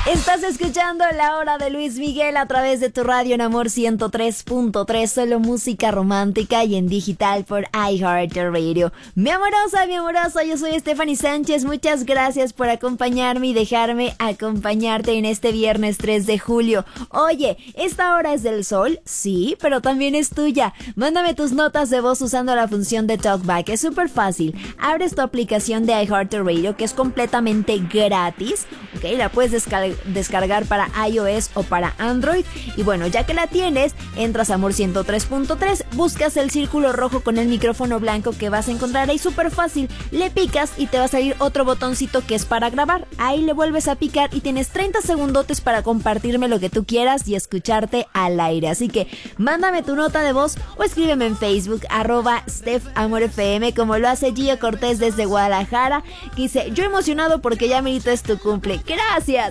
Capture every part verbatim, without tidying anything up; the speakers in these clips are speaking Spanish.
Estás escuchando La Hora de Luis Miguel a través de tu radio en Amor ciento tres punto tres, solo música romántica y en digital por iHeartRadio. Mi amorosa, mi amorosa, yo soy Stephanie Sánchez. Muchas gracias por acompañarme y dejarme acompañarte en este viernes tres de julio. Oye, ¿esta hora es del sol? Sí, pero también es tuya. Mándame tus notas de voz usando la función de TalkBack. Es súper fácil. Abres tu aplicación de iHeartRadio, que es completamente gratis. Ok, la puedes descargar descargar para iOS o para Android. Y bueno, ya que la tienes, entras a Amor ciento tres punto tres, buscas el círculo rojo con el micrófono blanco que vas a encontrar ahí, súper fácil. Le picas y te va a salir otro botoncito que es para grabar. Ahí le vuelves a picar y tienes treinta segundotes para compartirme lo que tú quieras y escucharte al aire. Así que mándame tu nota de voz o escríbeme en Facebook, arroba StephAmorFM, como lo hace Gio Cortés desde Guadalajara, que dice: yo emocionado porque ya merito es tu cumple. ¡Gracias!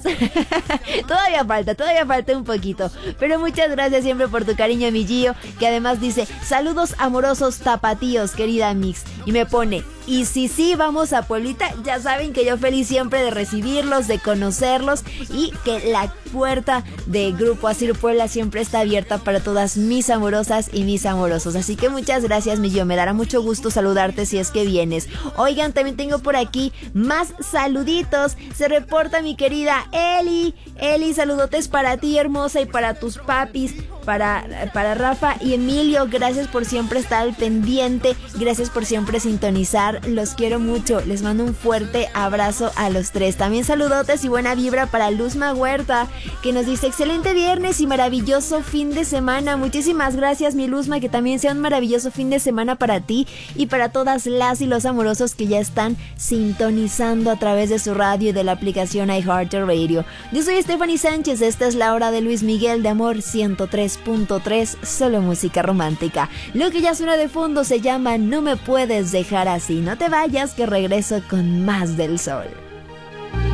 Todavía falta, todavía falta un poquito, pero muchas gracias siempre por tu cariño, mi Gio, que además dice: saludos amorosos tapatíos, querida Mix, y me pone: y si sí, vamos a Pueblita. Ya saben que yo feliz siempre de recibirlos, de conocerlos, y que la puerta de Grupo Asir Puebla siempre está abierta para todas mis amorosas y mis amorosos. Así que muchas gracias, mi Gio, me dará mucho gusto saludarte si es que vienes. Oigan, también tengo por aquí más saluditos. Se reporta mi querida Eli. Eli, saludotes para ti, hermosa, y para tus papis, para, para Rafa y Emilio. Gracias por siempre estar al pendiente, gracias por siempre sintonizar. Los quiero mucho, les mando un fuerte abrazo a los tres. También saludotes y buena vibra para Luzma Huerta, que nos dice: excelente viernes y maravilloso fin de semana. Muchísimas gracias, mi Luzma, que también sea un maravilloso fin de semana para ti y para todas las y los amorosos que ya están sintonizando a través de su radio y de la aplicación iHeartRadio. Yo soy Stephanie Sánchez, esta es La Hora de Luis Miguel de Amor ciento tres punto tres, solo música romántica. Lo que ya suena de fondo se llama No me puedes dejar así. No te vayas, que regreso con más del sol.